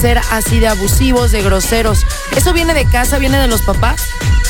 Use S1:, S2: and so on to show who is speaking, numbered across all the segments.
S1: ser así de abusivos, de groseros? ¿Eso viene de casa, viene de los papás?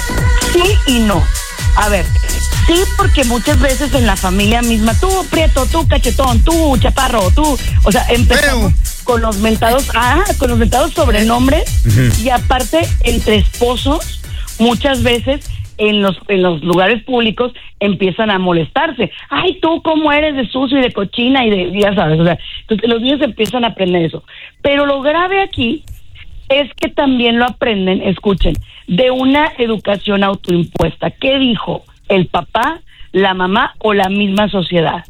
S2: Sí y no. A ver, sí, porque muchas veces en la familia misma, tú prieto, tú cachetón, tú chaparro, tú, o sea, empezamos con los mentados sobrenombres. Y aparte entre esposos muchas veces en los lugares públicos empiezan a molestarse. Ay, tú cómo eres de sucio y de cochina y de, ya sabes, o sea, entonces los niños empiezan a aprender eso. Pero lo grave aquí es que también lo aprenden, escuchen, de una educación autoimpuesta. ¿Qué dijo el papá, la mamá o la misma sociedad?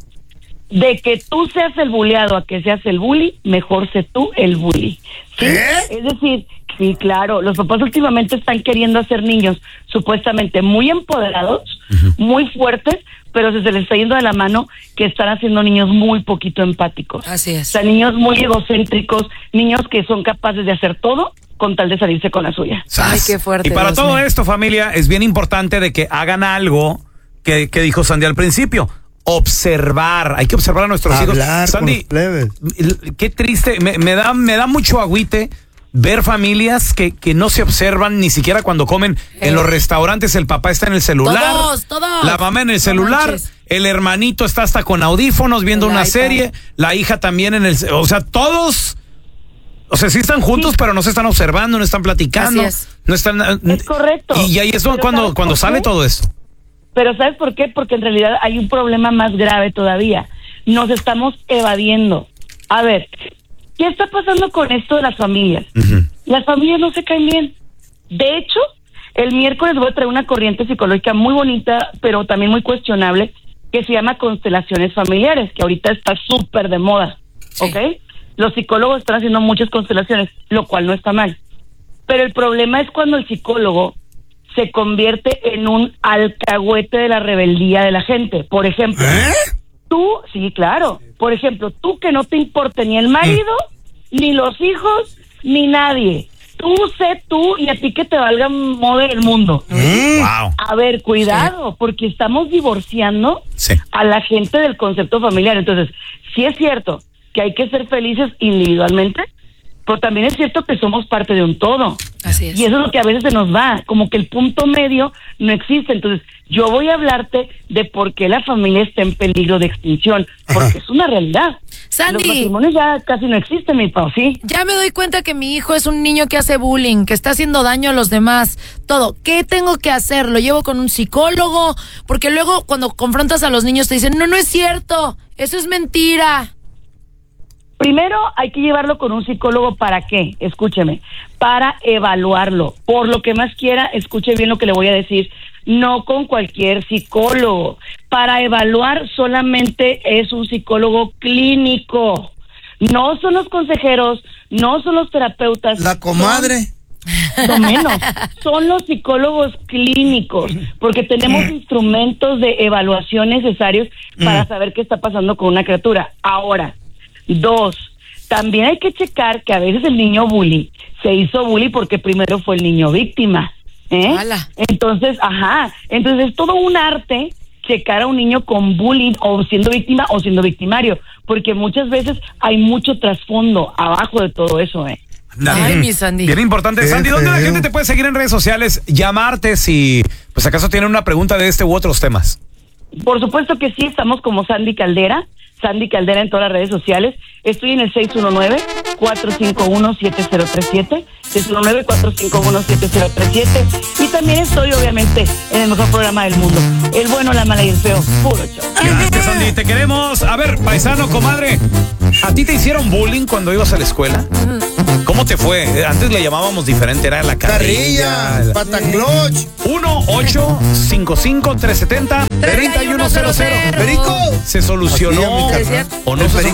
S2: De que tú seas el bulleado a que seas el bully, mejor sé tú el bully. ¿Sí? Es decir, sí, claro, los papás últimamente están queriendo hacer niños supuestamente muy empoderados, muy fuertes, pero se les está yendo de la mano que están haciendo niños muy poquito empáticos.
S1: Así es.
S2: O sea, niños muy egocéntricos, niños que son capaces de hacer todo con tal de salirse con la suya.
S1: Ay, qué fuerte.
S3: Y para
S1: Dios
S3: todo
S1: mío.
S3: esto, familia, es bien importante de que hagan algo que dijo Sandy al principio. Observar, hay que observar a nuestros hijos. Sandy, qué triste, me da mucho agüite ver familias que no se observan ni siquiera cuando comen. En los restaurantes el papá está en el celular,
S1: todos.
S3: la mamá en el celular, el hermanito está hasta con audífonos viendo una serie, la hija también o sea, todos, o sea, sí están juntos, pero no se están observando, no están platicando.
S1: Así es.
S3: No están.
S2: Es correcto.
S3: Y ahí es cuando sale todo esto.
S2: Pero ¿sabes por qué? Porque en realidad hay un problema más grave todavía. Nos estamos evadiendo. A ver, ¿qué está pasando con esto de las familias? Las familias no se caen bien. De hecho, el miércoles voy a traer una corriente psicológica muy bonita, pero también muy cuestionable, que se llama constelaciones familiares, que ahorita está súper de moda, ¿ok? Los psicólogos están haciendo muchas constelaciones, lo cual no está mal. Pero el problema es cuando el psicólogo se convierte en un alcahuete de la rebeldía de la gente. Por ejemplo, tú, sí, claro, por ejemplo, tú que no te importe ni el marido, ni los hijos, ni nadie. Tú sé tú y a ti que te valga mover el mundo.
S3: Wow.
S2: A ver, cuidado, porque estamos divorciando a la gente del concepto familiar. Entonces, sí es cierto que hay que ser felices individualmente, pero también es cierto que somos parte de un todo.
S1: Así es.
S2: Y eso es lo que a veces se nos va, como que el punto medio no existe. Entonces, yo voy a hablarte de por qué la familia está en peligro de extinción, porque es una realidad.
S1: Sandy,
S2: los matrimonios ya casi no existen, mi pao, ¿sí?
S1: Ya me doy cuenta que mi hijo es un niño que hace bullying, que está haciendo daño a los demás, todo. ¿Qué tengo que hacer? ¿Lo llevo con un psicólogo? Porque luego cuando confrontas a los niños te dicen, no es cierto, eso es mentira.
S2: Primero hay que llevarlo con un psicólogo. ¿Para qué? Escúcheme, para evaluarlo. Por lo que más quiera, escuche bien lo que le voy a decir. No con cualquier psicólogo. Para evaluar solamente es un psicólogo clínico. No son los consejeros, no son los terapeutas.
S4: La comadre.
S2: No menos. Son los psicólogos clínicos, porque tenemos instrumentos de evaluación necesarios para saber qué está pasando con una criatura. Ahora, 2, también hay que checar que a veces el niño bully se hizo bully porque primero fue el niño víctima, Entonces, entonces es todo un arte checar a un niño con bullying o siendo víctima o siendo victimario, porque muchas veces hay mucho trasfondo abajo de todo eso,
S1: Ay, mi Sandy.
S3: Bien importante. Sandy, ¿dónde la gente te puede seguir en redes sociales? Llamarte si, pues, acaso tienen una pregunta de este u otros temas.
S2: Por supuesto que sí, estamos como Sandy Caldera en todas las redes sociales. Estoy en el 619-451-7037, 619-451-7037, y también estoy obviamente en el mejor programa del mundo, El Bueno, la Mala y el Feo, puro show.
S3: Gracias, Sandy, te queremos. A ver, paisano, comadre, ¿a ti te hicieron bullying cuando ibas a la escuela? ¿Cómo te fue? Antes le llamábamos diferente, era la carrilla.
S4: Patacloch.
S3: 1-855-370-3100.
S4: Perico.
S3: Se solucionó.
S4: Así es, mi carnal.
S3: ¿O no se